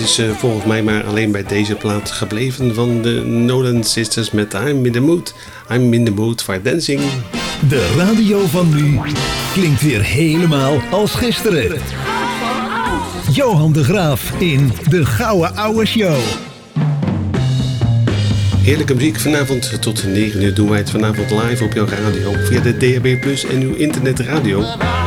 is volgens mij maar alleen bij deze plaat gebleven van de Nolan Sisters met I'm in the mood. I'm in the mood for dancing. De radio van nu klinkt weer helemaal als gisteren. Johan de Graaf in de Gouden Ouwe Show. Heerlijke muziek. Vanavond tot 9 uur doen wij het vanavond live op jouw radio. Via de DHB Plus en uw internetradio.